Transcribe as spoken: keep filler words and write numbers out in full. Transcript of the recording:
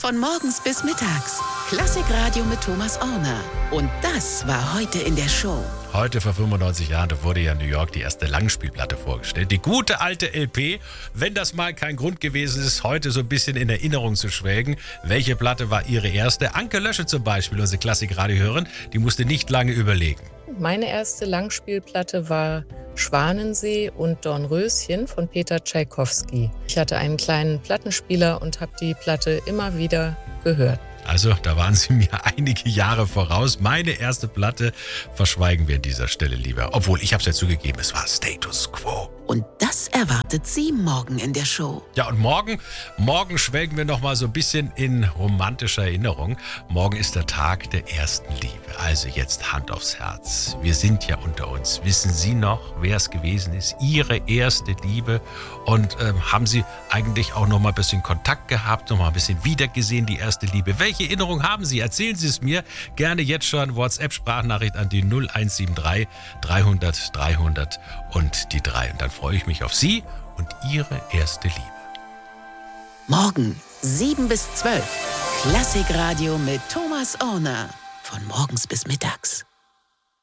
Von morgens bis mittags. Klassikradio mit Thomas Orner. Und das war heute in der Show. Heute vor fünfundneunzig Jahren, da wurde ja in New York die erste Langspielplatte vorgestellt. Die gute alte L P. Wenn das mal kein Grund gewesen ist, heute so ein bisschen in Erinnerung zu schwelgen. Welche Platte war Ihre erste? Anke Lösche zum Beispiel, unsere Klassikradio-Hörerin, die musste nicht lange überlegen. Meine erste Langspielplatte war Schwanensee und Dornröschen von Peter Tschaikowski. Ich hatte einen kleinen Plattenspieler und habe die Platte immer wieder gehört. Also, da waren Sie mir einige Jahre voraus. Meine erste Platte verschweigen wir an dieser Stelle lieber. Obwohl, ich habe es ja zugegeben, es war Status Quo. Und das erwartet Sie morgen in der Show. Ja, und morgen, morgen schwelgen wir noch mal so ein bisschen in romantischer Erinnerung. Morgen ist der Tag der ersten Liebe. Also jetzt Hand aufs Herz. Wir sind ja unter uns. Wissen Sie noch, wer es gewesen ist? Ihre erste Liebe. Und ähm, haben Sie eigentlich auch noch mal ein bisschen Kontakt gehabt, noch mal ein bisschen wiedergesehen, die erste Liebe? Welche Erinnerung haben Sie? Erzählen Sie es mir. Gerne jetzt schon WhatsApp-Sprachnachricht an die null eins sieben drei dreihundert dreihundert und die drei. Und dann freue ich mich auf Sie und Ihre erste Liebe. Morgen sieben bis zwölf. Klassikradio mit Thomas Orner. Von morgens bis mittags.